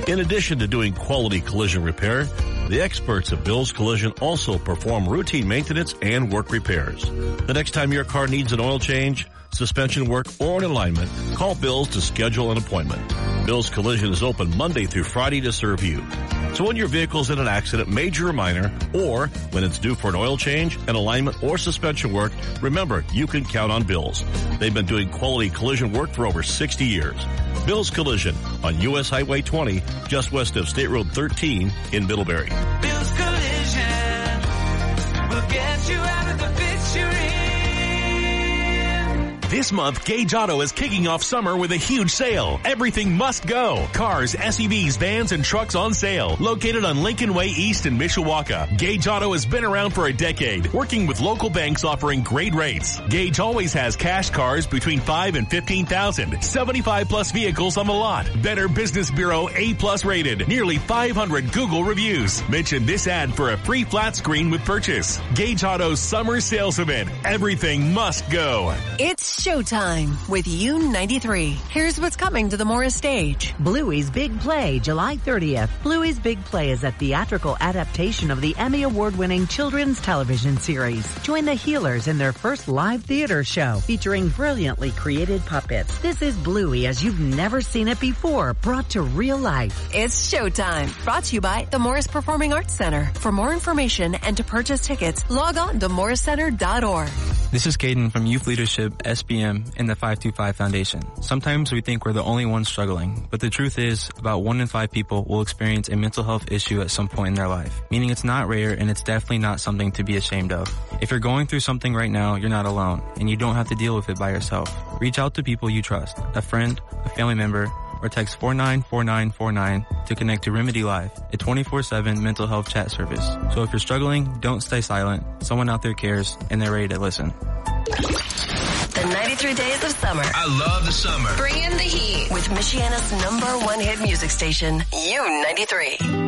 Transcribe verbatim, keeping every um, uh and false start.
In addition to doing quality collision repair, the experts at Bill's Collision also perform routine maintenance and work repairs. The next time your car needs an oil change, suspension work, or an alignment, call Bill's to schedule an appointment. Bill's Collision is open Monday through Friday to serve you. So when your vehicle's in an accident, major or minor, or when it's due for an oil change, an alignment, or suspension work, remember, you can count on Bill's. They've been doing quality collision work for over sixty years. Bill's Collision on U S Highway twenty, just west of State Road thirteen in Middlebury. Bill's Collision will get you out of the fix you're in. This month, Gage Auto is kicking off summer with a huge sale. Everything must go. Cars, S U Vs, vans, and trucks on sale. Located on Lincoln Way East in Mishawaka, Gage Auto has been around for a decade, working with local banks offering great rates. Gage always has cash cars between five and fifteen thousand. seventy-five plus vehicles on the lot. Better Business Bureau A plus rated. Nearly five hundred Google reviews. Mention this ad for a free flat screen with purchase. Gage Auto's summer sales event. Everything must go. It's showtime with U ninety-three. Here's what's coming to the Morris stage. Bluey's Big Play, July thirtieth. Bluey's Big Play is a theatrical adaptation of the Emmy Award-winning children's television series. Join the Healers in their first live theater show featuring brilliantly created puppets. This is Bluey as you've never seen it before, brought to real life. It's showtime. Brought to you by the Morris Performing Arts Center. For more information and to purchase tickets, log on to morris center dot org. This is Caden from Youth Leadership, S B M, and the five two five Foundation. Sometimes we think we're the only ones struggling, but the truth is about one in five people will experience a mental health issue at some point in their life, meaning it's not rare and it's definitely not something to be ashamed of. If you're going through something right now, you're not alone, and you don't have to deal with it by yourself. Reach out to people you trust, a friend, a family member, or text four nine four nine four nine to connect to Remedy Live, a twenty-four seven mental health chat service. So if you're struggling, don't stay silent. Someone out there cares, and they're ready to listen. The ninety-three days of summer. I love the summer. Bring in the heat with Michiana's number one hit music station, U ninety-three.